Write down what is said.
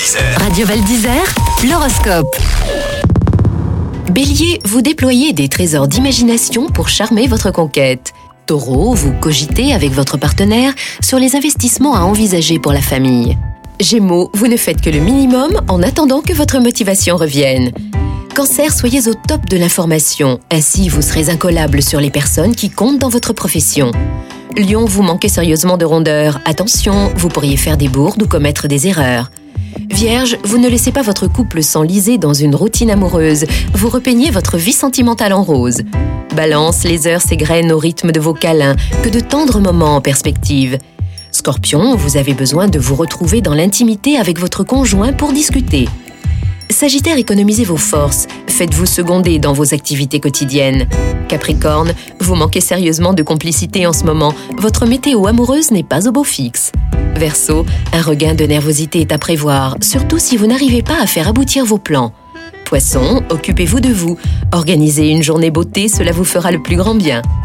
d'Isère. Radio Val d'Isère, l'horoscope. Bélier, vous déployez des trésors d'imagination pour charmer votre conquête. Taureau, vous cogitez avec votre partenaire sur les investissements à envisager pour la famille. Gémeaux, vous ne faites que le minimum en attendant que votre motivation revienne. Cancer, soyez au top de l'information, ainsi vous serez incollable sur les personnes qui comptent dans votre profession. Lion, vous manquez sérieusement de rondeur. Attention, vous pourriez faire des bourdes ou commettre des erreurs. Vierge, vous ne laissez pas votre couple s'enliser dans une routine amoureuse. Vous repeignez votre vie sentimentale en rose. Balance, les heures s'égrènent au rythme de vos câlins, que de tendres moments en perspective. Scorpion, vous avez besoin de vous retrouver dans l'intimité avec votre conjoint pour discuter. Sagittaire, économisez vos forces. Faites-vous seconder dans vos activités quotidiennes. Capricorne, vous manquez sérieusement de complicité en ce moment. Votre météo amoureuse n'est pas au beau fixe. Verseau, un regain de nervosité est à prévoir, surtout si vous n'arrivez pas à faire aboutir vos plans. Poisson, occupez-vous de vous. Organisez une journée beauté, cela vous fera le plus grand bien.